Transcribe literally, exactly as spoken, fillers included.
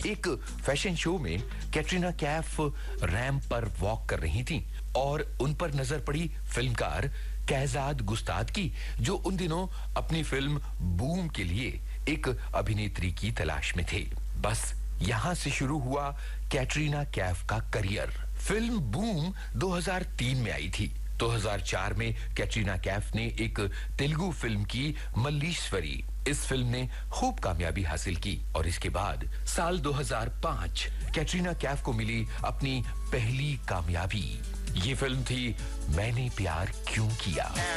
एक fashion show में Katrina Kaif ramp पर वॉक कर रही थीं और उन पर नजर पड़ी फिल्मकार कैजाद गुस्ताद की, जो उन दिनों अपनी फिल्म बूम के लिए एक अभिनेत्री की तलाश में थे। बस यहां से शुरू हुआ कैटरीना कैफ का करियर। फिल्म बूम दो हज़ार तीन में आई थी। दो हज़ार चार में कैटरीना कैफ ने एक तेलुगु फिल्म की मल्लीश्वरी। इस फिल्म ने खूब कामयाबी हासिल की और इसके बाद साल दो हज़ार पाँच कैटरीना कैफ को मिली अपनी पहली कामयाबी। ये फिल्म थी मैंने प्यार क्यों किया।